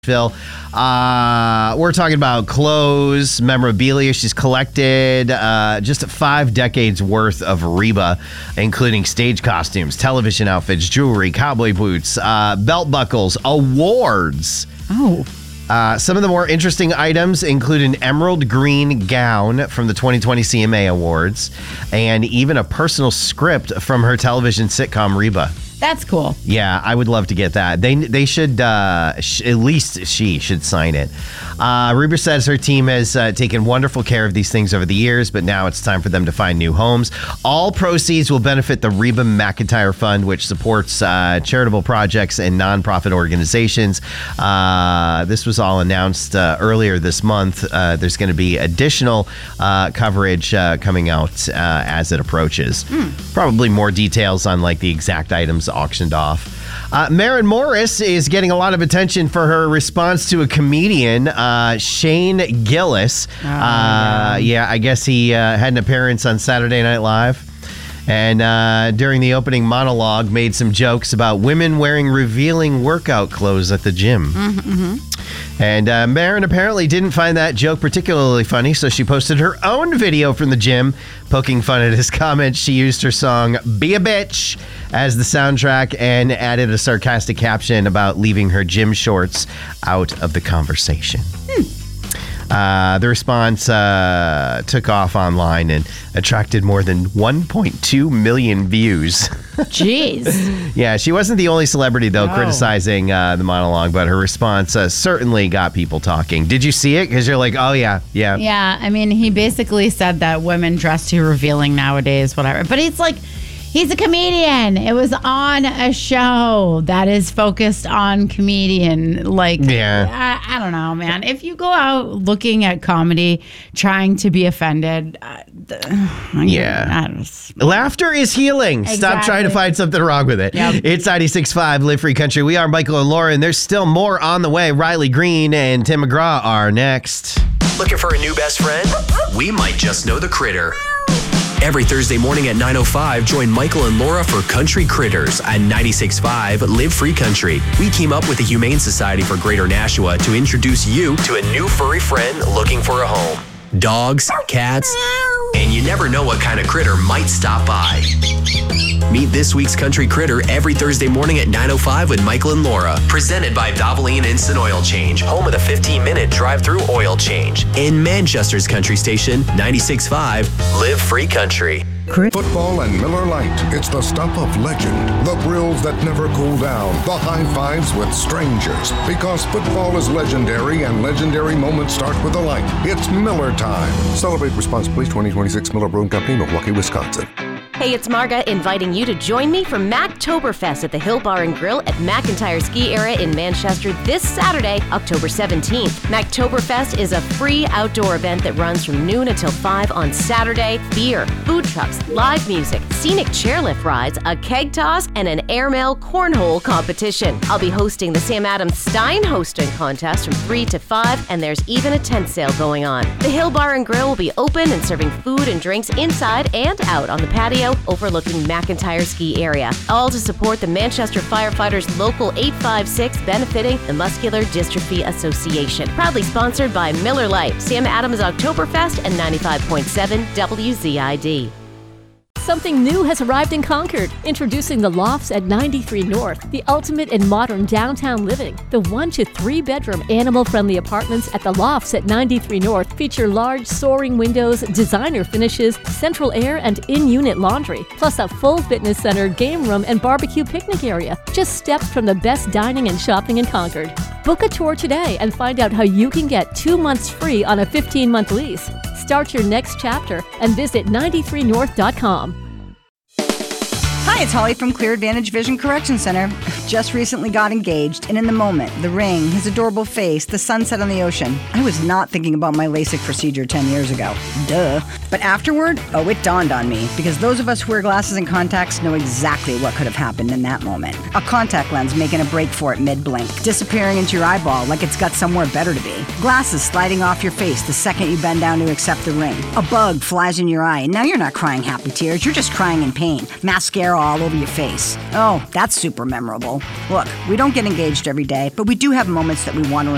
Phil. We're talking about clothes, memorabilia. She's collected just 5 decades worth of Reba, including stage costumes, television outfits, jewelry, cowboy boots, belt buckles, awards. Oh. Some of the more interesting items include an emerald green gown from the 2020 CMA Awards and even a personal script from her television sitcom Reba. That's cool. Yeah, I would love to get that. They should, at least she should sign it. Reba says her team has taken wonderful care of these things over the years, but now it's time for them to find new homes. All proceeds will benefit the Reba McEntire Fund, which supports charitable projects and nonprofit organizations. This was all announced earlier this month. There's going to be additional coverage coming out as it approaches. Probably more details on like the exact items auctioned off. Maren Morris is getting a lot of attention for her response to a comedian, Shane Gillis. Yeah, I guess he had an appearance on Saturday Night Live. And during the opening monologue, made some jokes about women wearing revealing workout clothes at the gym. And Maren apparently didn't find that joke particularly funny, so she posted her own video from the gym, poking fun at his comments. She used her song Be a Bitch as the soundtrack and added a sarcastic caption about leaving her gym shorts out of the conversation. The response took off online and attracted more than 1.2 million views. Jeez. Yeah, she wasn't the only celebrity, though, criticizing the monologue, but her response certainly got people talking. Did you see it? Because you're like, oh, yeah. Yeah, I mean, he basically said that women dress too revealing nowadays, whatever. But it's like, he's a comedian. It was on a show that is focused on comedian. Like, yeah. I don't know, man. If you go out looking at comedy, trying to be offended, laughter is healing. Exactly. Stop trying to find something wrong with it. Yep. It's 96.5 Live Free Country. We are Michael and Laura, and there's still more on the way. Riley Green and Tim McGraw are next. Looking for a new best friend? We might just know the critter. Every Thursday morning at 9:05, join Michael and Laura for Country Critters on 96.5 Live Free Country. We team up with the Humane Society for Greater Nashua to introduce you to a new furry friend looking for a home. Dogs, cats, and you never know what kind of critter might stop by. Meet this week's Country Critter every Thursday morning at 9:05 with Michael and Laura. Presented by Valvoline Instant Oil Change, home of the 15-minute drive-through oil change. In Manchester's country station, 96.5 Live Free Country. Football and Miller Lite. It's the stuff of legend. The thrills that never cool down. The high fives with strangers. Because football is legendary and legendary moments start with a light. It's Miller time. Celebrate responsibly. 2026 Miller Brewing Company, Milwaukee, Wisconsin. Hey, it's Marga inviting you to join me for Mactoberfest at the Hill Bar and Grill at McIntyre Ski Area in Manchester this Saturday, October 17th. Mactoberfest is a free outdoor event that runs from noon until 5 on Saturday. Beer, food trucks, live music, scenic chairlift rides, a keg toss, and an airmail cornhole competition. I'll be hosting the Sam Adams Stein Hosting Contest from 3 to 5, and there's even a tent sale going on. The Hill Bar and Grill will be open and serving food and drinks inside and out on the patio overlooking McIntyre Ski Area. All to support the Manchester Firefighters Local 856 benefiting the Muscular Dystrophy Association. Proudly sponsored by Miller Lite, Sam Adams Oktoberfest, and 95.7 WZID. Something new has arrived in Concord. Introducing the Lofts at 93 North, the ultimate in modern downtown living. The 1 to 3 bedroom animal-friendly apartments at the Lofts at 93 North feature large soaring windows, designer finishes, central air, and in-unit laundry, plus a full fitness center, game room, and barbecue picnic area. Just steps from the best dining and shopping in Concord. Book a tour today and find out how you can get 2 months free on a 15-month lease. Start your next chapter and visit 93north.com. Hi, it's Holly from Clear Advantage Vision Correction Center. Just recently got engaged, and in the moment, the ring, his adorable face, the sunset on the ocean, I was not thinking about my LASIK procedure 10 years ago. Duh. But afterward, it dawned on me, because those of us who wear glasses and contacts know exactly what could have happened in that moment. A contact lens making a break for it mid-blink, disappearing into your eyeball like it's got somewhere better to be. Glasses sliding off your face the second you bend down to accept the ring. A bug flies in your eye, and now you're not crying happy tears, you're just crying in pain. Mascara all over your face. Oh, that's super memorable. Look, we don't get engaged every day, but we do have moments that we want to